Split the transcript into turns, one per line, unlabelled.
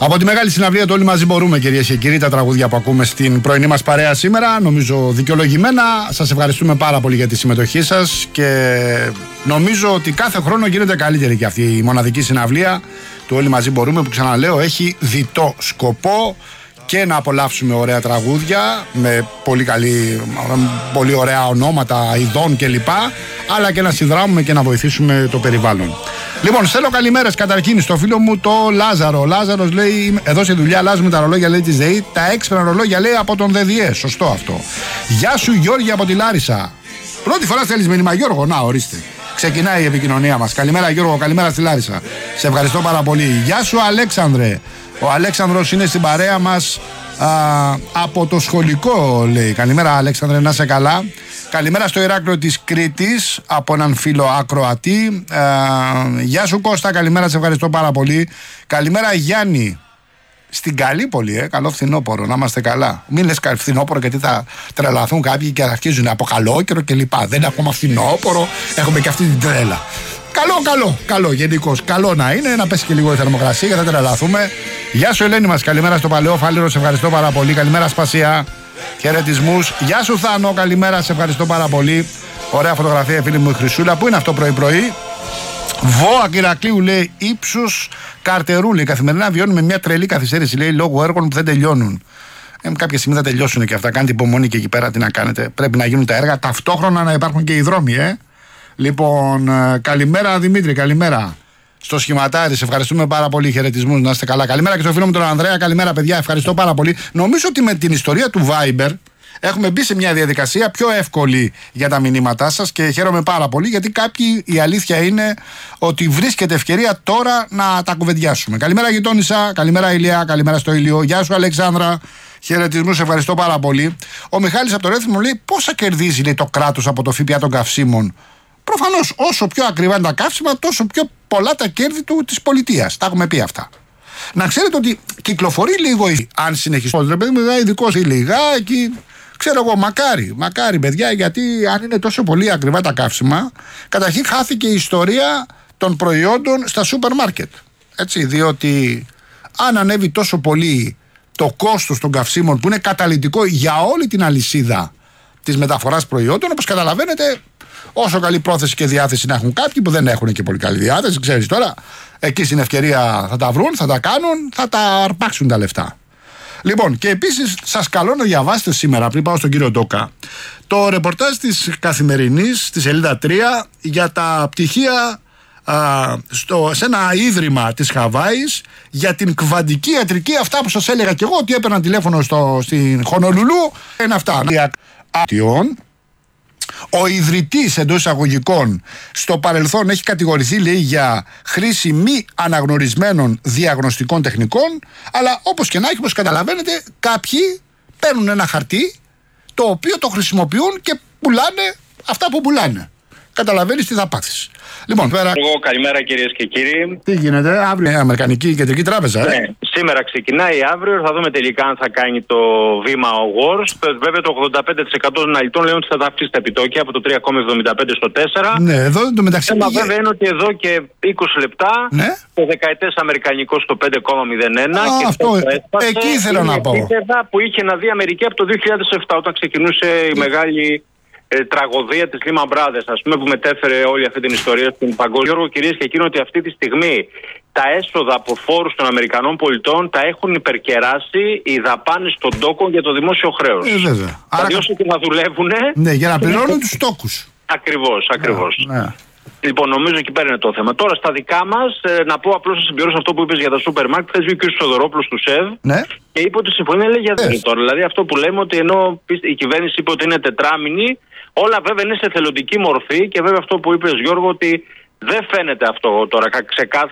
Από τη μεγάλη συναυλία του Όλοι Μαζί Μπορούμε, κυρίες και κύριοι, τα τραγούδια που ακούμε στην πρωινή μας παρέα σήμερα, νομίζω δικαιολογημένα. Σας ευχαριστούμε πάρα πολύ για τη συμμετοχή σας και νομίζω ότι κάθε χρόνο γίνεται καλύτερη και αυτή η μοναδική συναυλία του Όλοι Μαζί Μπορούμε, που ξαναλέω έχει διτό σκοπό και να απολαύσουμε ωραία τραγούδια με πολύ ωραία ονόματα ειδών κλπ, αλλά και να συνδράμουμε και να βοηθήσουμε το περιβάλλον. Λοιπόν, στέλνω καλημέρες καταρχήν στο φίλο μου το Λάζαρο. Ο Λάζαρος λέει: εδώ στη δουλειά αλλάζουμε τα ρολόγια, λέει, της ΔΕΗ. Τα έξυπνα ρολόγια, λέει, από τον ΔΔΕ. Σωστό αυτό. Γεια σου, Γιώργη, από τη Λάρισα. Πρώτη φορά στέλνεις μήνυμα, Γιώργο. Να, ορίστε. Ξεκινάει η επικοινωνία μας. Καλημέρα, Γιώργο, καλημέρα στη Λάρισα. Σε ευχαριστώ πάρα πολύ. Γεια σου, Αλέξανδρε. Ο Αλέξανδρος είναι στην παρέα μας από το σχολικό, λέει. Καλημέρα, Αλέξανδρε, να είσαι καλά. Καλημέρα στο Ηράκλειο της Κρήτης από έναν φίλο ακροατή. Γεια σου, Κώστα, καλημέρα, σε ευχαριστώ πάρα πολύ. Καλημέρα, Γιάννη. Στην Καλύπολη, καλό φθινόπωρο, να είμαστε καλά. Μην λες φθινόπωρο, γιατί θα τρελαθούν κάποιοι και θα αρχίζουν από καλόκαιρο κλπ. Δεν είναι ακόμα φθινόπωρο, έχουμε και αυτή την τρέλα. Καλό γενικώς. Καλό να είναι, να πέσει και λίγο η θερμοκρασία και θα τρελαθούμε. Γεια σου, Ελένη μας, καλημέρα στο Παλαιό Φάληρο, σε ευχαριστώ πάρα πολύ. Καλημέρα, Σπασία. Χαιρετισμούς. Γεια σου, Θάνο, καλημέρα, σε ευχαριστώ πάρα πολύ. Ωραία φωτογραφία, φίλη μου η Χρυσούλα. Πού είναι αυτό πρωί-πρωί? Βόα Ηρακλείου, λέει, ύψους Καρτερού, λέει. Καθημερινά βιώνουμε μια τρελή καθυστέρηση, λέει, λόγω έργων που δεν τελειώνουν. Κάποια στιγμή θα τελειώσουν και αυτά. Κάντε υπομονή και εκεί πέρα, τι να κάνετε. Πρέπει να γίνουν τα έργα, ταυτόχρονα να υπάρχουν και οι δρόμοι, Λοιπόν, καλημέρα, Δημήτρη, καλημέρα. Στο σχηματάρι, σε ευχαριστούμε πάρα πολύ. Χαιρετισμούς, να είστε καλά. Καλημέρα και στο φίλο μου τον Ανδρέα. Καλημέρα, παιδιά, ευχαριστώ πάρα πολύ. Νομίζω ότι με την ιστορία του Viber έχουμε μπει σε μια διαδικασία πιο εύκολη για τα μηνύματά σας και χαίρομαι πάρα πολύ, γιατί κάποιοι, η αλήθεια είναι ότι βρίσκεται ευκαιρία τώρα να τα κουβεντιάσουμε. Καλημέρα, γειτόνισσα. Καλημέρα, Ηλία. Καλημέρα στο Ηλίο. Γεια σου, Αλεξάνδρα. Χαιρετισμούς, ευχαριστώ πάρα πολύ. Ο Μιχάλης από το Ρέθυμνο λέει: πόσα κερδίζει, λέει, το κράτος από το ΦΠΑ των καυσίμων? Προφανώς, όσο πιο ακριβά είναι τα καύσιμα, τόσο πιο πολλά τα κέρδη της πολιτείας. Τα έχουμε πει αυτά. Να ξέρετε ότι κυκλοφορεί λίγο, αν συνεχιστώ, ρε παιδί μου, ειδικός ή λιγάκι. Ξέρω εγώ, μακάρι, παιδιά, γιατί αν είναι τόσο πολύ ακριβά τα καύσιμα, καταρχήν χάθηκε η ιστορία των προϊόντων στα σούπερ μάρκετ. Έτσι, διότι αν ανέβει τόσο πολύ το κόστος των καυσίμων, που είναι καταλυτικό για όλη την αλυσίδα της μεταφοράς προϊόντων, όπως καταλαβαίνετε, όσο καλή πρόθεση και διάθεση να έχουν κάποιοι που δεν έχουν και πολύ καλή διάθεση, ξέρεις τώρα, εκεί στην ευκαιρία θα τα βρουν, θα τα κάνουν, θα τα αρπάξουν τα λεφτά. Λοιπόν, και επίσης σας καλώ να διαβάσετε σήμερα, πριν πάω στον κύριο Ντόκα, το ρεπορτάζ της Καθημερινής, στη σελίδα 3, για τα πτυχία σε ένα ίδρυμα της Χαβάης για την κβαντική ιατρική. Αυτά που σας έλεγα και εγώ, ότι έπαιρναν τηλέφωνο στην Χονολουλού, είναι αυτά. Ο ιδρυτής, εντός εισαγωγικών, στο παρελθόν έχει κατηγορηθεί, λέει, για χρήση μη αναγνωρισμένων διαγνωστικών τεχνικών, αλλά όπως και να έχει, όπως καταλαβαίνετε, κάποιοι παίρνουν ένα χαρτί το οποίο το χρησιμοποιούν και πουλάνε αυτά που πουλάνε. Καταλαβαίνεις τι θα πάθεις. Λοιπόν, πέρα.
Καλημέρα, κυρίες και κύριοι.
Τι γίνεται, αύριο η Αμερικανική Κεντρική Τράπεζα.
Ναι, σήμερα ξεκινάει, αύριο θα δούμε τελικά αν θα κάνει το βήμα ο Γόρς. Βέβαια, το 85% των αναλυτών λένε ότι θα τα αυξήσει τα επιτόκια από το 3,75 στο 4.
Ναι, εδώ το μεταξύ.
Βέβαια είναι ότι εδώ και 20 λεπτά, ναι, το δεκαετές αμερικανικό στο 5,01. Και
αυτό εκεί ήθελα να πω.
Που είχε να δει Αμερική από το 2007, όταν ξεκινούσε η μεγάλη τραγωδία της Lehman Brothers, ας πούμε, που μετέφερε όλη αυτή την ιστορία στην παγκόσμια. Γιώργο, κυρίες και κύριοι, ότι αυτή τη στιγμή τα έσοδα από φόρους των Αμερικανών πολιτών τα έχουν υπερκεράσει οι δαπάνες των τόκων για το δημόσιο χρέος.
Βέβαια.
Αλλιώς και να δουλεύουν.
Ναι, για να πληρώνουν τους τόκους.
Ακριβώς.
Ναι.
Λοιπόν, νομίζω εκεί πέρα είναι το θέμα. Τώρα στα δικά μας, να πω απλώς, να συμπληρώσω αυτό που είπες για τα σούπερ μάρκετ. Χθες βγήκε ο κ. Σοδωρόπουλος του ΣΕΒ, ναι, και είπε ότι η συμφωνία λέει για τώρα. Δηλαδή αυτό που λέμε, ότι ενώ η κυβέρνηση είπε ότι είναι τετράμηνη, όλα βέβαια είναι σε θελοντική μορφή, και βέβαια αυτό που είπες, Γιώργο, ότι δεν φαίνεται αυτό τώρα ξεκάθαρα